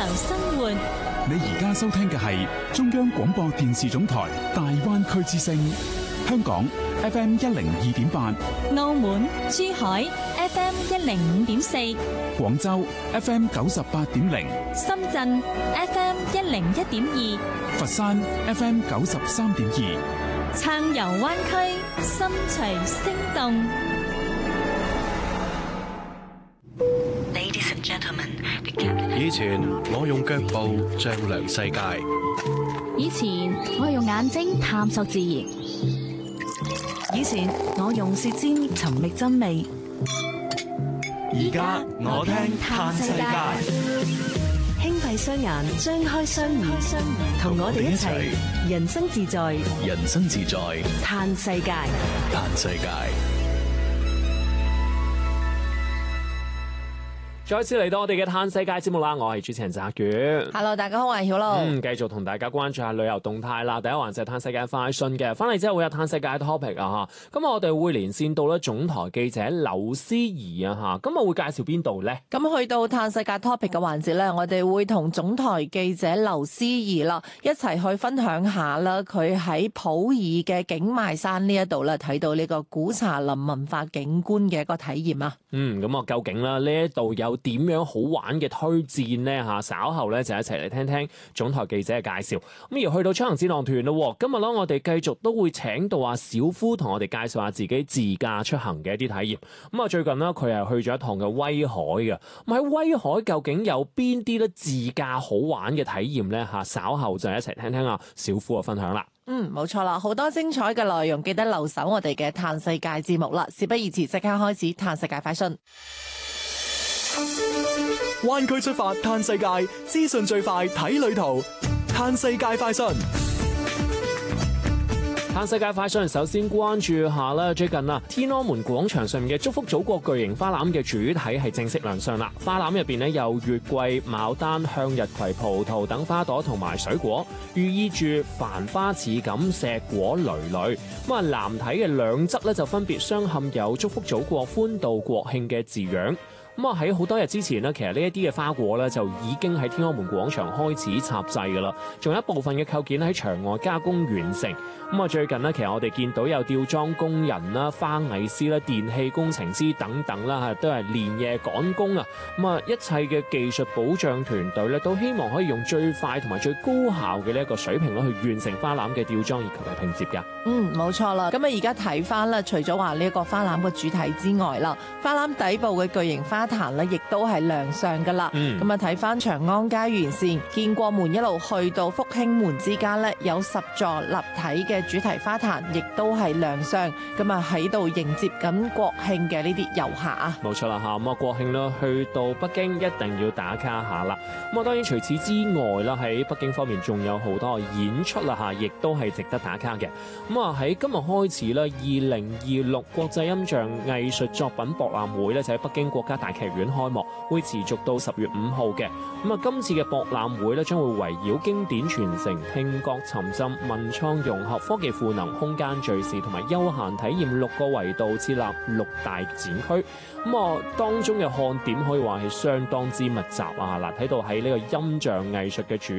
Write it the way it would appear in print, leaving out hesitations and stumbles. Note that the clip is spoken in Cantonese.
生活。 你而家收聽嘅係中央廣播電視總台大灣區之聲，香港 FM 102.8， 澳門、珠海 FM 105.4， 廣州 FM 98.0， 深圳 FM 101.2， 佛山 FM 93.2， 撐遊灣區，心隨聲動。 以前我用腳步丈量世界， 以前我用眼睛探索自然， 以前我用舌尖尋覓真理， 而家我聽嘆世界。 輕閉雙眼，張開雙耳，同我哋一齊人生自在， 人生自在， 嘆世界， 嘆世界。 再次嚟到我哋嘅嘆世界節目啦，我係主持人澤源。 Hello， 大家好，我係曉露。 繼續同大家關注下旅遊動態啦。第一環就係嘆世界快訊嘅，翻嚟之後會有嘆世界 topic 啊嚇。咁我哋會連線到咧總台記者劉思怡啊嚇。咁我會介紹邊度咧？ 咁去到嘆世界 topic 嘅環節咧，我哋會同總台記者劉思怡啦一齊去分享下啦，佢喺普洱嘅景邁山呢一度咧睇到呢個古茶林文化景觀嘅一個體驗啊。咁啊究竟啦呢一度有點樣好玩嘅推薦呢？嚇？稍後咧就一齊嚟聽聽總台記者嘅介紹。咁而去到出行展覽團咯，今日咧我哋繼續都會請到阿小夫同我哋介紹下自己自駕出行嘅一啲體驗。咁啊最近呢，佢係去咗一趟嘅威海嘅。咁喺威海究竟有邊啲咧自駕好玩嘅體驗呢？嚇？稍後就一齊聽聽阿小夫嘅分享啦。 冇錯啦，好多精彩嘅內容，記得留守我哋嘅嘆世界節目啦。事不宜遲，即刻開始嘆世界快訊。 灣區出發嘆世界，資訊最快睇旅途。嘆世界快訊， 嘆世界快訊，首先關注下啦。最近啊，天安門廣場上面嘅祝福祖國巨型花籃嘅主體係正式亮相啦。花籃入邊咧有月桂、牡丹、向日葵、葡萄等花朵同埋水果，寓意住繁花似錦、碩果累累。咁啊，藍體嘅兩側咧就分別鑲嵌有祝福祖國、歡度國慶嘅字樣。咁啊喺好多日之前呢，其實呢一啲嘅花果咧就已經喺天安門廣場開始插製噶啦，仲有一部分嘅構件喺場外加工完成。咁啊最近呢，其實我哋見到有吊裝工人啦、花藝師啦、電氣工程師等等啦，都係連夜趕工啊！咁啊一切嘅技術保障團隊咧都希望可以用最快同埋最高效嘅呢一個水平咧去完成花籃嘅吊裝以及係拼接噶。 冇錯啦。咁啊而家睇翻啦，除咗話呢一個花籃嘅主體之外啦，花籃底部嘅巨型花壇咧，亦都係亮相噶啦。咁啊睇翻長安街沿線建國門一路去到福興門之間咧，有10座立體嘅主題花壇，亦都係亮相。咁啊喺度迎接緊國慶嘅呢啲遊客啊。 冇錯啦嚇，咁啊國慶啦，去到北京一定要打卡下啦。咁啊當然除此之外啦，喺北京方面仲有好多演出啦嚇，亦都係值得打卡嘅。咁啊喺今日開始啦，2026國際音像藝術作品博覽會咧就喺北京國家大劇院開幕，會持續到10月5號嘅。咁啊今次嘅博覽會咧將會圍繞經典傳承、聽覺沉浸、文創融合、科技賦能、空間敘事同埋休閒體驗6個維度設立6大展區。咁啊當中嘅看點可以話係相當之密集啊！嗱，睇到喺呢個音像藝術嘅主